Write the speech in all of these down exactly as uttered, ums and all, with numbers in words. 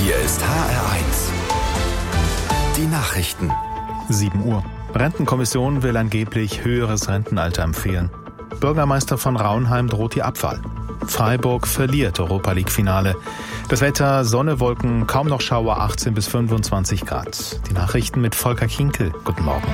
Hier ist H R eins. Die Nachrichten. sieben Uhr. Rentenkommission will angeblich höheres Rentenalter empfehlen. Bürgermeister von Raunheim droht die Abwahl. Freiburg verliert Europa-League-Finale. Das Wetter, Sonne, Wolken, kaum noch Schauer, achtzehn bis fünfundzwanzig Grad. Die Nachrichten mit Volker Kinkel. Guten Morgen.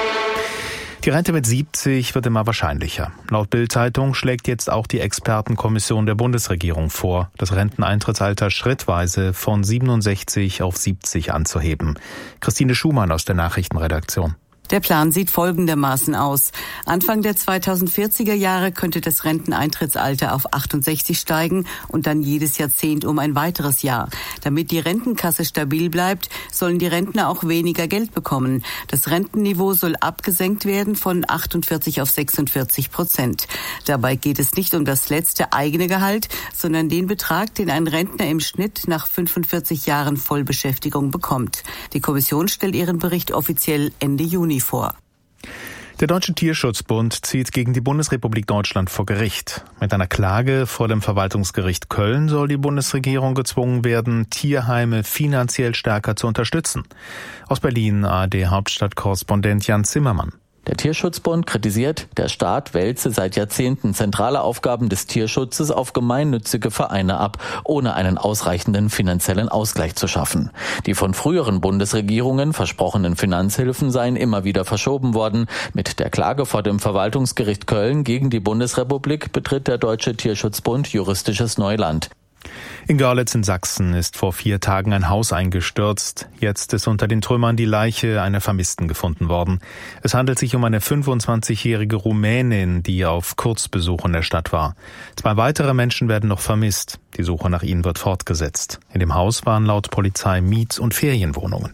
Die Rente mit siebzig wird immer wahrscheinlicher. Laut Bild-Zeitung schlägt jetzt auch die Expertenkommission der Bundesregierung vor, das Renteneintrittsalter schrittweise von siebenundsechzig auf siebzig anzuheben. Christine Schumann aus der Nachrichtenredaktion. Der Plan sieht folgendermaßen aus. Anfang der zweitausendvierziger Jahre könnte das Renteneintrittsalter auf achtundsechzig steigen und dann jedes Jahrzehnt um ein weiteres Jahr. Damit die Rentenkasse stabil bleibt, sollen die Rentner auch weniger Geld bekommen. Das Rentenniveau soll abgesenkt werden von achtundvierzig auf sechsundvierzig Prozent. Dabei geht es nicht um das letzte eigene Gehalt, sondern den Betrag, den ein Rentner im Schnitt nach fünfundvierzig Jahren Vollbeschäftigung bekommt. Die Kommission stellt ihren Bericht offiziell Ende Juni vor. Der Deutsche Tierschutzbund zieht gegen die Bundesrepublik Deutschland vor Gericht. Mit einer Klage vor dem Verwaltungsgericht Köln soll die Bundesregierung gezwungen werden, Tierheime finanziell stärker zu unterstützen. Aus Berlin A R D-Hauptstadtkorrespondent Jan Zimmermann. Der Tierschutzbund kritisiert, der Staat wälze seit Jahrzehnten zentrale Aufgaben des Tierschutzes auf gemeinnützige Vereine ab, ohne einen ausreichenden finanziellen Ausgleich zu schaffen. Die von früheren Bundesregierungen versprochenen Finanzhilfen seien immer wieder verschoben worden. Mit der Klage vor dem Verwaltungsgericht Köln gegen die Bundesrepublik betritt der Deutsche Tierschutzbund juristisches Neuland. In Görlitz in Sachsen ist vor vier Tagen ein Haus eingestürzt. Jetzt ist unter den Trümmern die Leiche einer Vermissten gefunden worden. Es handelt sich um eine fünfundzwanzigjährige Rumänin, die auf Kurzbesuch in der Stadt war. Zwei weitere Menschen werden noch vermisst. Die Suche nach ihnen wird fortgesetzt. In dem Haus waren laut Polizei Miet- und Ferienwohnungen.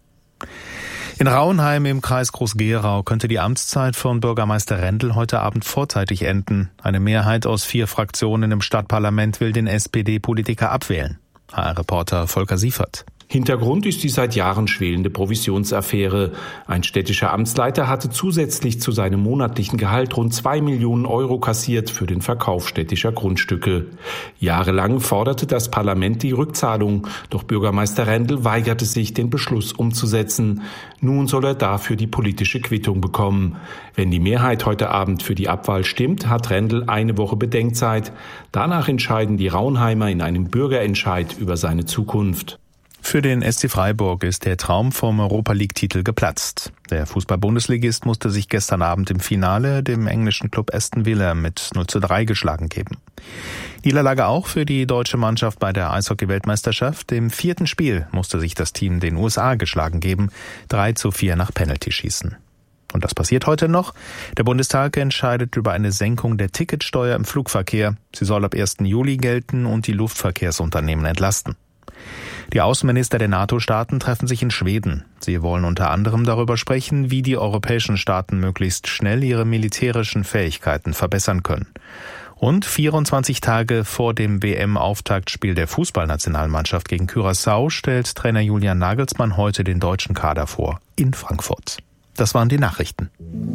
In Raunheim im Kreis Groß-Gerau könnte die Amtszeit von Bürgermeister Rendel heute Abend vorzeitig enden. Eine Mehrheit aus vier Fraktionen im Stadtparlament will den S P D-Politiker abwählen. H R-Reporter Volker Siefert. Hintergrund ist die seit Jahren schwelende Provisionsaffäre. Ein städtischer Amtsleiter hatte zusätzlich zu seinem monatlichen Gehalt rund zwei Millionen Euro kassiert für den Verkauf städtischer Grundstücke. Jahrelang forderte das Parlament die Rückzahlung, doch Bürgermeister Rendel weigerte sich, den Beschluss umzusetzen. Nun soll er dafür die politische Quittung bekommen. Wenn die Mehrheit heute Abend für die Abwahl stimmt, hat Rendel eine Woche Bedenkzeit. Danach entscheiden die Raunheimer in einem Bürgerentscheid über seine Zukunft. Für den S C Freiburg ist der Traum vom Europa-League-Titel geplatzt. Der Fußball-Bundesligist musste sich gestern Abend im Finale dem englischen Club Aston Villa mit null zu drei geschlagen geben. Niederlage auch für die deutsche Mannschaft bei der Eishockey-Weltmeisterschaft. Im vierten Spiel musste sich das Team den U S A geschlagen geben, drei zu vier nach Penaltyschießen. Und das passiert heute noch. Der Bundestag entscheidet über eine Senkung der Ticketsteuer im Flugverkehr. Sie soll ab ersten Juli gelten und die Luftverkehrsunternehmen entlasten. Die Außenminister der NATO-Staaten treffen sich in Schweden. Sie wollen unter anderem darüber sprechen, wie die europäischen Staaten möglichst schnell ihre militärischen Fähigkeiten verbessern können. Und vierundzwanzig Tage vor dem W M-Auftaktspiel der Fußballnationalmannschaft gegen Curaçao stellt Trainer Julian Nagelsmann heute den deutschen Kader vor in Frankfurt. Das waren die Nachrichten.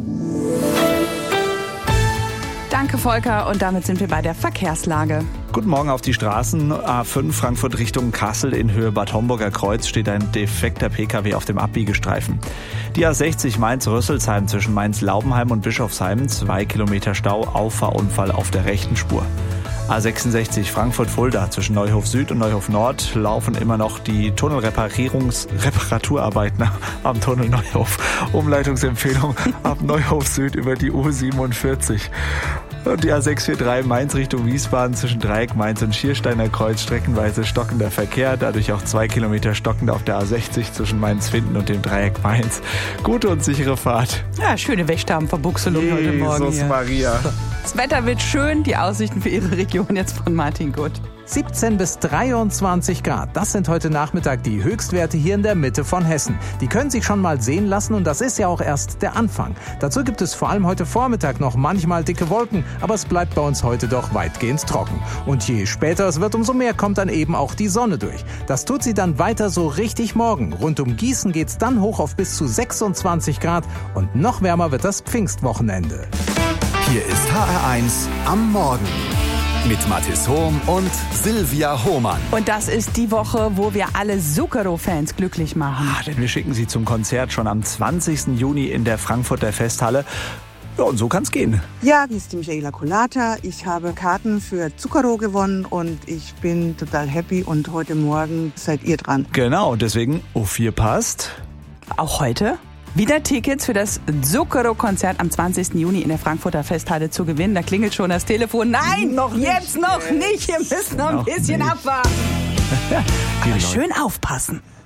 Danke, Volker. Und damit sind wir bei der Verkehrslage. Guten Morgen auf die Straßen. A fünf Frankfurt Richtung Kassel in Höhe Bad Homburger Kreuz steht ein defekter P K W auf dem Abbiegestreifen. Die A sechzig Mainz-Rüsselsheim zwischen Mainz-Laubenheim und Bischofsheim, zwei Kilometer Stau, Auffahrunfall auf der rechten Spur. A sechsundsechzig Frankfurt-Fulda zwischen Neuhof Süd und Neuhof Nord laufen immer noch die Tunnelreparierungs-Reparaturarbeiten am Tunnel Neuhof. Umleitungsempfehlung ab Neuhof Süd über die U siebenundvierzig. Und die A sechs vier drei Mainz Richtung Wiesbaden zwischen Dreieck Mainz und Schiersteiner Kreuz streckenweise stockender Verkehr, dadurch auch zwei Kilometer stockend auf der A sechzig zwischen Mainz-Finden und dem Dreieck Mainz. Gute und sichere Fahrt. Ja, schöne Wächterverbuchselung Jesus heute Morgen. Jesus Maria. Das Wetter wird schön, die Aussichten für Ihre Region jetzt von Martin Gutt. siebzehn bis dreiundzwanzig Grad. Das sind heute Nachmittag die Höchstwerte hier in der Mitte von Hessen. Die können sich schon mal sehen lassen und das ist ja auch erst der Anfang. Dazu gibt es vor allem heute Vormittag noch manchmal dicke Wolken, aber es bleibt bei uns heute doch weitgehend trocken. Und je später es wird, umso mehr kommt dann eben auch die Sonne durch. Das tut sie dann weiter so richtig morgen. Rund um Gießen geht's dann hoch auf bis zu sechsundzwanzig Grad und noch wärmer wird das Pfingstwochenende. Hier ist H R eins am Morgen. mit Mathis Hohm und Silvia Hohmann. Und das ist die Woche, wo wir alle Zucchero-Fans glücklich machen. Ah, denn wir schicken sie zum Konzert schon am zwanzigsten Juni in der Frankfurter Festhalle. Ja, und so kann's gehen. Ja, hier ist die Michaela Colata. Ich habe Karten für Zucchero gewonnen und ich bin total happy. Und heute Morgen seid ihr dran. Genau, deswegen O vier passt. Auch heute? Wieder Tickets für das Zucchero-Konzert am zwanzigsten Juni in der Frankfurter Festhalle zu gewinnen. Da klingelt schon das Telefon. Nein, noch nicht. Jetzt noch nicht. Ihr müsst noch ein noch bisschen nicht. abwarten. Die Aber Leute. schön aufpassen.